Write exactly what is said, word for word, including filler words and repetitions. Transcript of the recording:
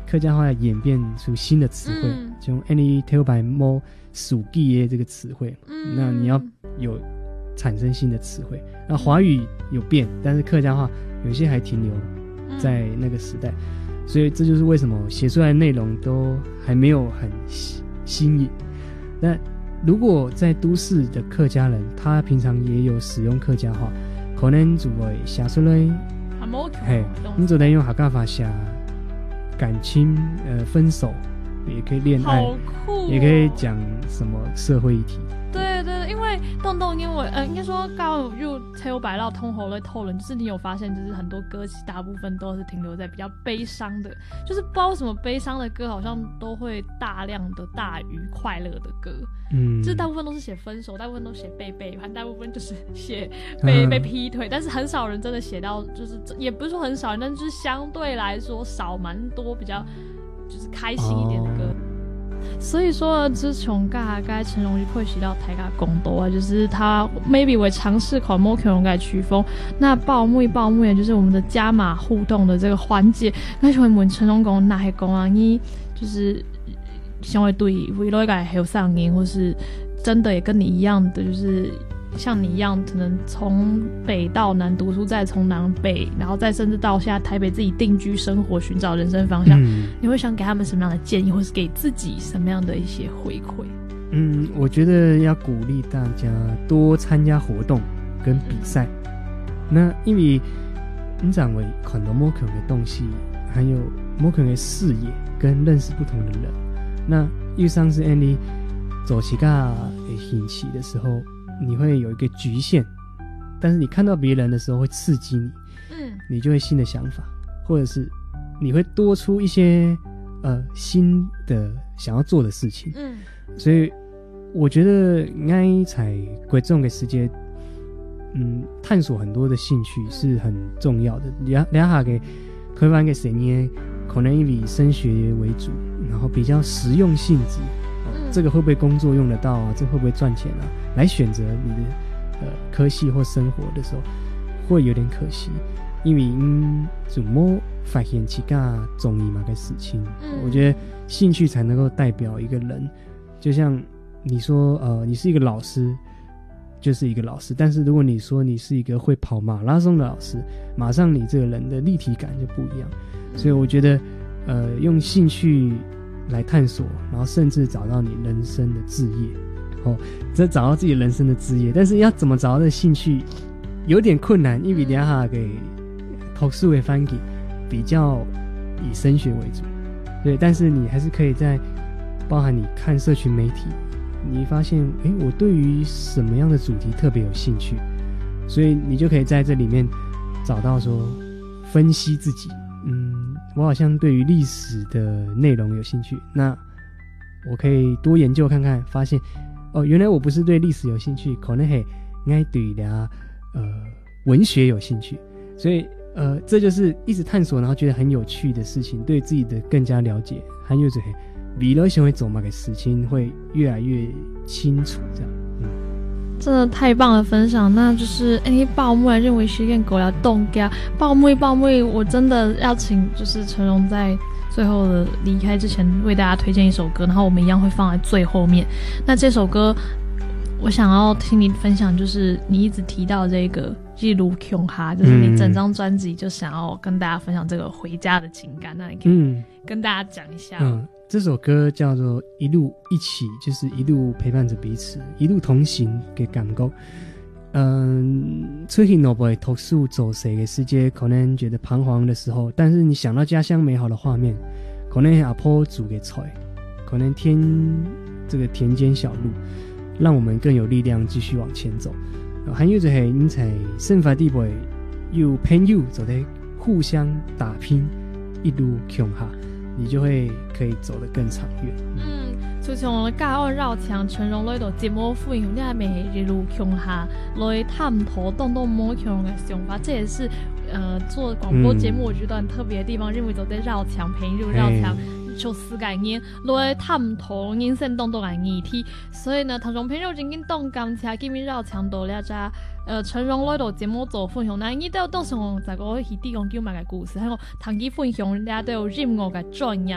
客家话演变出新的词汇，像 any tell by more 属记的这个词汇，嗯，那你要有产生新的词汇。那华语有变，但是客家话有些还停留在那个时代，嗯，所以这就是为什么写出来的内容都还没有很新颖。那如果在都市的客家人，他平常也有使用客家话，可能就会写出来，嘿，你就能用客家话写感情，呃，分手，也可以恋爱， 好酷哦， 也可以讲什么社会议题。 对对，因为动动因为呃，应该说刚刚又才有摆到通喉类透人，就是你有发现，就是很多歌其实大部分都是停留在比较悲伤的，就是不知道为什么悲伤的歌好像都会大量的大于快乐的歌，嗯，就是大部分都是写分手，大部分都写被背叛，大部分就是写被、嗯、被劈腿，但是很少人真的写到，就是也不是说很少人，但是就是相对来说少蛮多比较就是开心一点的歌。哦，所以说自从刚才陈荣就会写到台家公斗啊，就是他 maybe 会尝试考某可能改曲风。那报幕报幕也就是我们的加码互动的这个环节，那就会问陈荣公哪些公啊，你就是想会对为了改还有上瘾，或是真的也跟你一样的，就是像你一样，可能从北到南读书，再从南北，然后再甚至到现在台北自己定居生活，寻找人生方向，嗯，你会想给他们什么样的建议，或是给自己什么样的一些回馈？ 嗯，我觉得要鼓励大家多参加活动跟比赛。嗯，那因为你认为看到某可能的东西，还有某可能的视野跟认识不同的人，那遇上是 Andy 走起个的兴趣的时候，你会有一个局限，但是你看到别人的时候会刺激你，嗯，你就会新的想法，或者是你会多出一些呃新的想要做的事情，嗯，所以我觉得应该在贵重的时间，嗯，探索很多的兴趣是很重要的。两两下给推翻给谁呢？可能以升学为主，然后比较实用性质。这个会不会工作用得到啊？这会不会赚钱啊？来选择你的呃科系或生活的时候，会有点可惜，因为嗯怎么发现其他中意嘛个事情，嗯，我觉得兴趣才能够代表一个人。就像你说呃你是一个老师，就是一个老师，但是如果你说你是一个会跑马拉松的老师，马上你这个人的立体感就不一样。所以我觉得呃用兴趣来探索，然后甚至找到你人生的志业，哦，这找到自己人生的志业，但是要怎么找到这兴趣，有点困难，因为等下给读书的翻译比较以升学为主，对，但是你还是可以在包含你看社群媒体，你发现，哎，我对于什么样的主题特别有兴趣，所以你就可以在这里面找到说分析自己。嗯，我好像对于历史的内容有兴趣，那我可以多研究看看，发现哦，原来我不是对历史有兴趣，可能还应该对俩呃文学有兴趣，所以呃这就是一直探索，然后觉得很有趣的事情，对自己的更加了解，还有这些未来想会走嘛个事情会越来越清楚，这样。 真的太棒了分享，那就是哎，报幕认为是跟狗要动家，报幕报幕，我真的要请就是陈荣在最后的离开之前为大家推荐一首歌，然后我们一样会放在最后面。那这首歌我想要听你分享，就是你一直提到这个一路穷哈，就是你整张专辑就想要跟大家分享这个回家的情感，那你可以跟大家讲一下。 嗯嗯，这首歌叫做一路一起，就是一路陪伴着彼此，一路同行的感觉。嗯，出去若不读书走谁的世界，可能觉得彷徨的时候，但是你想到家乡美好的画面，可能阿婆煮的菜，可能天这个田间小路，让我们更有力量继续往前走。还有就是你在生活地位有朋友就在互相打拼，一路穷下，你就会可以走得更长远。 嗯，就像我教我绕墙陈荣来到节目附近，你还没一路穷下来探讨动动摸穷的想法，这也是呃做广播节目我觉得很特别的地方，因为都在绕墙朋友绕墙。就思概念来探讨人生当中的议题，所以呢，听众朋友真紧动感车，今日绕墙到了家，呃，陈荣来到节目做分享，那伊都到时候在个去地方叫买个故事，还有谈起分享，大家都有音乐嘅专业，